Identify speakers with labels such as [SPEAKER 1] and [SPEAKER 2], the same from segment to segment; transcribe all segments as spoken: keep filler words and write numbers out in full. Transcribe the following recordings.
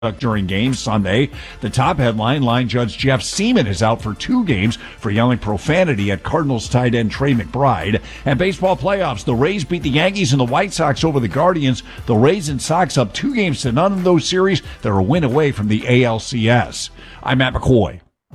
[SPEAKER 1] during games Sunday. The top headline, line judge Jeff Seaman is out for two games for yelling profanity at Cardinals tight end Trey McBride. And baseball playoffs, the Rays beat the Yankees and the White Sox over the Guardians. The Rays and Sox up two games to none in those series. They're a win away from the A L C S. I'm Matt McCoy.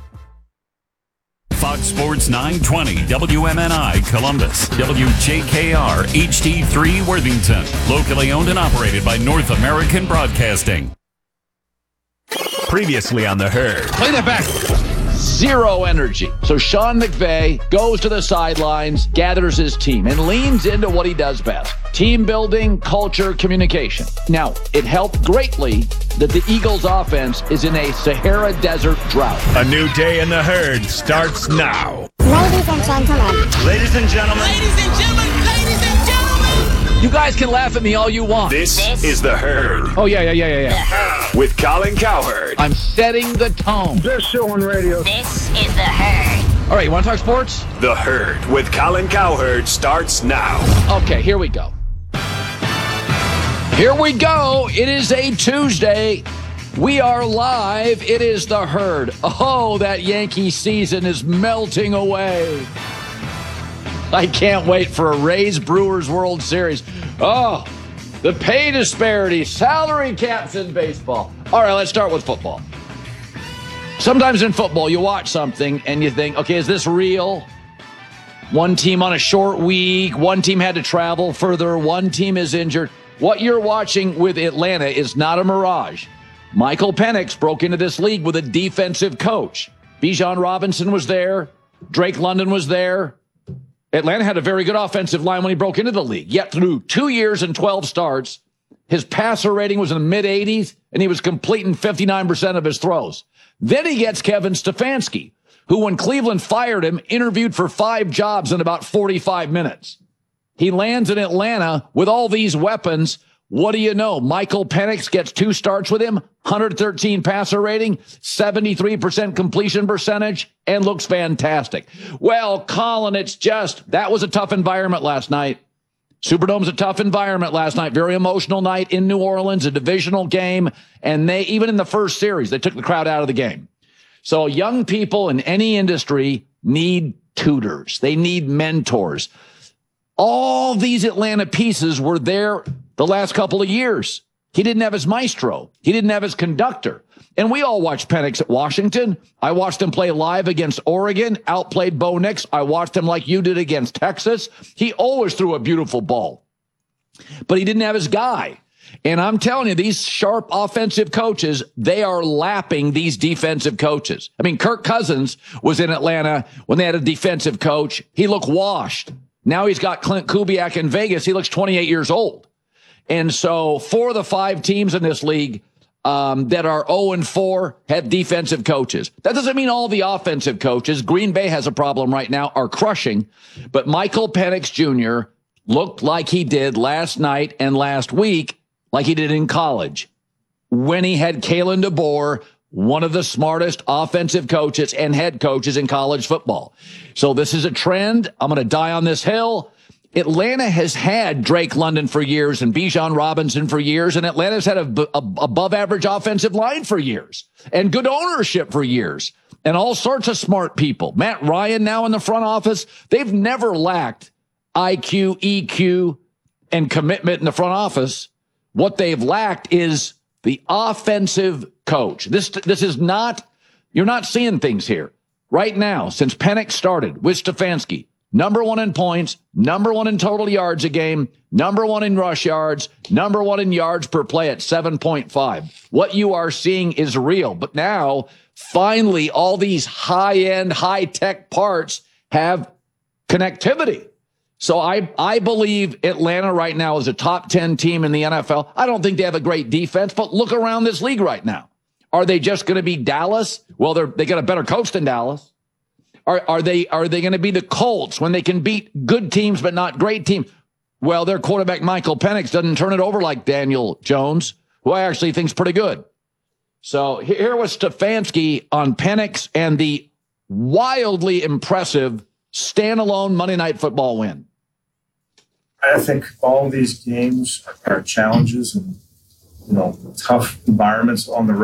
[SPEAKER 2] Fox Sports nine twenty, W M N I Columbus, W J K R H D three Worthington, locally owned and operated by North American Broadcasting. Previously on The Herd.
[SPEAKER 3] Play that back. Zero energy. So Sean McVay goes to the sidelines, gathers his team, and leans into what he does best. Team building, culture, communication. Now, it helped greatly that the Eagles' offense is in a Sahara Desert drought.
[SPEAKER 2] A new day in The Herd starts now.
[SPEAKER 4] Ladies and gentlemen.
[SPEAKER 2] Ladies and gentlemen.
[SPEAKER 5] Ladies and gentlemen. Ladies and gentlemen.
[SPEAKER 3] You guys can laugh at me all you want.
[SPEAKER 2] This, this is The Herd.
[SPEAKER 3] Oh, yeah, yeah, yeah, yeah, yeah.
[SPEAKER 2] With Colin Cowherd.
[SPEAKER 3] I'm setting the tone.
[SPEAKER 6] Best show on radio.
[SPEAKER 5] This is The Herd.
[SPEAKER 3] All right, you want to talk sports?
[SPEAKER 2] The Herd with Colin Cowherd starts now.
[SPEAKER 3] Okay, here we go. Here we go. It is a Tuesday. We are live. It is The Herd. Oh, that Yankee season is melting away. I can't wait for a Rays Brewers World Series. Oh, the pay disparity, salary caps in baseball. All right, let's start with football. Sometimes in football, you watch something and you think, okay, is this real? One team on a short week, one team had to travel further, one team is injured. What you're watching with Atlanta is not a mirage. Michael Penix broke into this league with a defensive coach. Bijan Robinson was there. Drake London was there. Atlanta had a very good offensive line when he broke into the league. Yet through two years and twelve starts, his passer rating was in the mid-eighties, and he was completing fifty-nine percent of his throws. Then he gets Kevin Stefanski, who, when Cleveland fired him, interviewed for five jobs in about forty-five minutes. He lands in Atlanta with all these weapons. What do you know? Michael Penix gets two starts with him, one hundred thirteen passer rating, seventy-three percent completion percentage, and looks fantastic. Well, Colin, it's just, that was a tough environment last night. Superdome's a tough environment last night. Very emotional night in New Orleans, a divisional game. And they, even in the first series, they took the crowd out of the game. So young people in any industry need tutors. They need mentors. All these Atlanta pieces were there the last couple of years. He didn't have his maestro. He didn't have his conductor. And we all watched Penix at Washington. I watched him play live against Oregon, outplayed Bo Nix. I watched him like you did against Texas. He always threw a beautiful ball. But he didn't have his guy. And I'm telling you, these sharp offensive coaches, they are lapping these defensive coaches. I mean, Kirk Cousins was in Atlanta when they had a defensive coach. He looked washed. Now he's got Clint Kubiak in Vegas. He looks twenty-eight years old. And so four of the five teams in this league um, that are oh and four have defensive coaches. That doesn't mean all the offensive coaches, Green Bay has a problem right now, are crushing. But Michael Penix Junior looked like he did last night and last week, like he did in college, when he had Kalen DeBoer, one of the smartest offensive coaches and head coaches in college football. So this is a trend. I'm going to die on this hill. Atlanta has had Drake London for years and Bijan Robinson for years, and Atlanta's had a, a above average offensive line for years and good ownership for years and all sorts of smart people. Matt Ryan now in the front office. They've never lacked I Q, E Q, and commitment in the front office. What they've lacked is the offensive coach. This, this is not, you're not seeing things here. Right now, since Penix started with Stefanski, number one in points, number one in total yards a game, number one in rush yards, number one in yards per play at seven point five. What you are seeing is real. But now, finally, all these high-end, high-tech parts have connectivity. So I, I believe Atlanta right now is a top ten team in the N F L. I don't think they have a great defense, but look around this league right now. Are they just going to be Dallas? Well, they're, they got a better coach than Dallas. Are, are they, are they going to be the Colts when they can beat good teams but not great teams? Well, their quarterback, Michael Penix, doesn't turn it over like Daniel Jones, who I actually think is pretty good. So here was Stefanski on Penix and the wildly impressive standalone Monday Night Football win.
[SPEAKER 6] I think all these games are challenges, and
[SPEAKER 4] you know, tough environments on the road.